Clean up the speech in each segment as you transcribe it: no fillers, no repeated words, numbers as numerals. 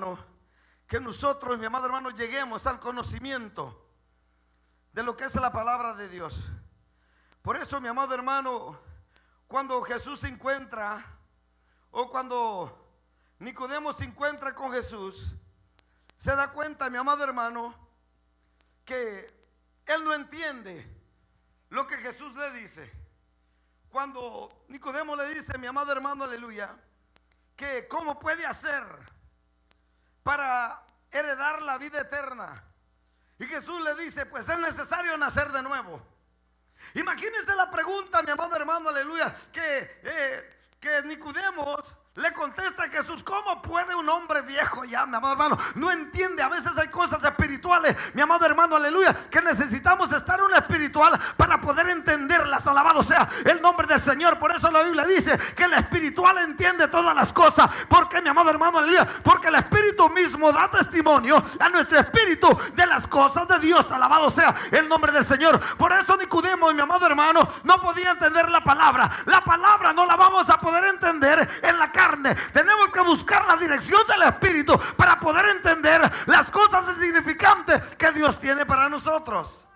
hermano, que nosotros, mi amado hermano, lleguemos al conocimiento de lo que es la palabra de Dios. Por eso, mi amado hermano, cuando Jesús se encuentra, o cuando Nicodemo se encuentra con Jesús, se da cuenta, mi amado hermano, que él no entiende lo que Jesús le dice. Cuando Nicodemo le dice, mi amado hermano, aleluya, que cómo puede hacer para heredar la vida eterna. Y Jesús le dice, pues es necesario nacer de nuevo. Imagínense la pregunta, mi amado hermano, aleluya, que Nicodemo le contesta a Jesús: ¿cómo puede un hombre viejo ya, mi amado hermano? No entiende. A veces hay cosas espirituales, mi amado hermano, aleluya, que necesitamos estar en un espiritual para poder entenderlas. Alabado sea el nombre del Señor. Por eso la Biblia dice que el espiritual entiende todas las cosas. ¿Por qué, mi amado hermano, aleluya? Porque el Espíritu mismo da testimonio a nuestro espíritu de las cosas de Dios. Alabado sea el nombre del Señor. Por eso Nicodemo, mi amado hermano, no podía entender la palabra. La palabra no la vamos a poder entender en la carne. Tenemos que buscar la dirección del Espíritu para poder entender las cosas insignificantes que Dios tiene para nosotros.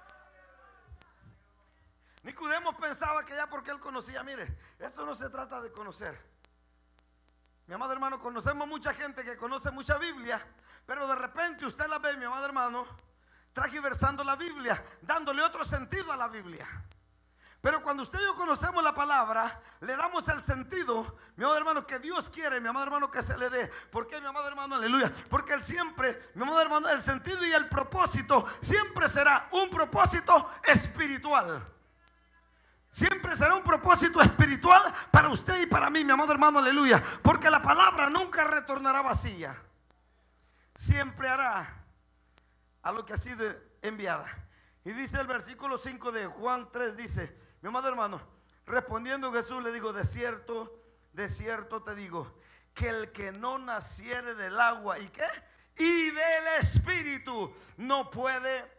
Nicodemo pensaba que ya porque él conocía, mire, esto no se trata de conocer. Mi amado hermano, conocemos mucha gente que conoce mucha Biblia, pero de repente usted la ve, mi amado hermano, transversando la Biblia, dándole otro sentido a la Biblia. Pero cuando usted y yo conocemos la palabra, le damos el sentido, mi amado hermano, que Dios quiere, mi amado hermano, que se le dé. ¿Por qué, mi amado hermano? Aleluya. Porque Él siempre, mi amado hermano, el sentido y el propósito siempre será un propósito espiritual. Siempre será un propósito espiritual para usted y para mí, mi amado hermano, aleluya. Porque la palabra nunca retornará vacía. Siempre hará a lo que ha sido enviada. Y dice el versículo 5 de Juan 3, dice: mi amado hermano, respondiendo Jesús le dijo: de cierto te digo, que el que no naciere del agua, ¿y qué? Y del Espíritu, no puede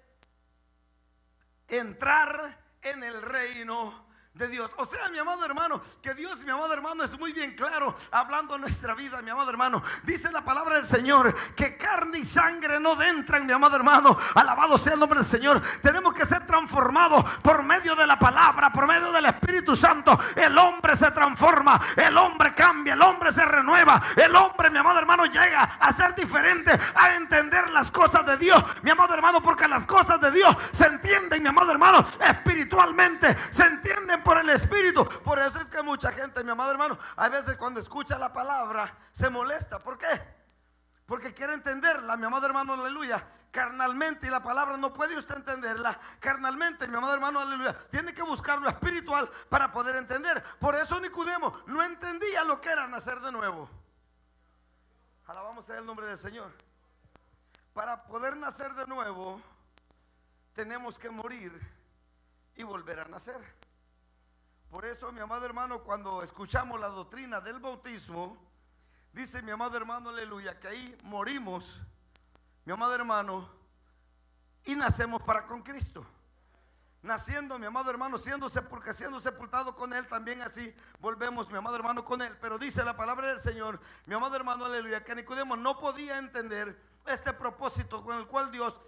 entrar en el reino de Dios. O sea, mi amado hermano, que Dios, mi amado hermano, es muy bien claro hablando de nuestra vida, mi amado hermano. Dice la palabra del Señor que carne y sangre no entran, mi amado hermano. Alabado sea el nombre del Señor. Tenemos que ser transformados por medio de la palabra, por medio del Espíritu Santo. El hombre se transforma, el hombre cambia, el hombre se renueva. El hombre, mi amado hermano, llega a ser diferente, a entender las cosas de Dios, mi amado hermano, porque las cosas de Dios se entienden, mi amado hermano, espiritualmente, se entienden por el Espíritu. Por eso es que mucha gente, mi amado hermano, a veces cuando escucha la palabra se molesta. ¿Por qué? Porque quiere entenderla, mi amado hermano, aleluya, carnalmente. Y la palabra no puede usted entenderla carnalmente, mi amado hermano, aleluya. Tiene que buscar lo espiritual para poder entender. Por eso Nicodemo no entendía lo que era nacer de nuevo. Alabamos el nombre del Señor. Para poder nacer de nuevo tenemos que morir y volver a nacer. Por eso, mi amado hermano, cuando escuchamos la doctrina del bautismo, dice mi amado hermano, aleluya, que ahí morimos, mi amado hermano, y nacemos para con Cristo. Naciendo, mi amado hermano, siendo sepultado con Él, también así volvemos, mi amado hermano, con Él. Pero dice la palabra del Señor, mi amado hermano, aleluya, que Nicodemo no podía entender este propósito con el cual Dios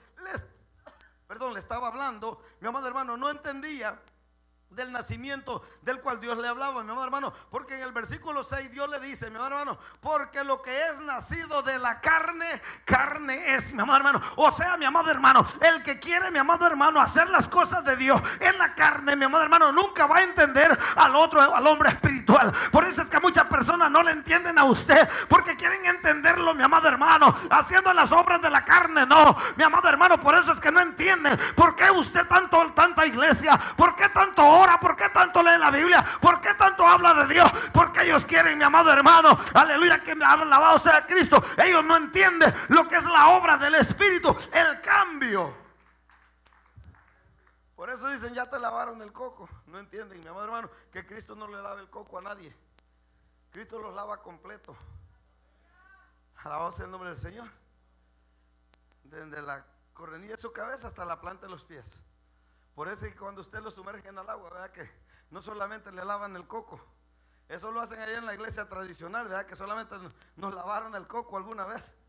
le estaba hablando. Mi amado hermano, no entendía del nacimiento del cual Dios le hablaba, mi amado hermano, porque en el versículo 6 Dios le dice, mi amado hermano, porque lo que es nacido de la carne, carne es, mi amado hermano. O sea, mi amado hermano, el que quiere, mi amado hermano, hacer las cosas de Dios en la carne, mi amado hermano, nunca va a entender al hombre espiritual. Por eso es que muchas personas no le entienden a usted, porque quieren entenderlo, mi amado hermano, haciendo las obras de la carne. No, mi amado hermano, por eso es que no entienden por qué usted tanta iglesia, por qué tanto ora, por qué tanto lee la Biblia, por qué tanto habla de Dios. Porque ellos quieren, mi amado hermano, aleluya, que alabado sea Cristo. Ellos no entienden lo que es la obra del Espíritu, el cambio. Por eso dicen, ya te lavaron el coco. No entienden, mi amado hermano, que Cristo no le lava el coco a nadie. Cristo los lava completo. Alabado sea el nombre del Señor. Desde la correnilla de su cabeza hasta la planta de los pies. Por eso es que cuando usted lo sumerge en el agua, ¿verdad? Que no solamente le lavan el coco. Eso lo hacen allá en la iglesia tradicional, ¿verdad? Que solamente nos lavaron el coco alguna vez.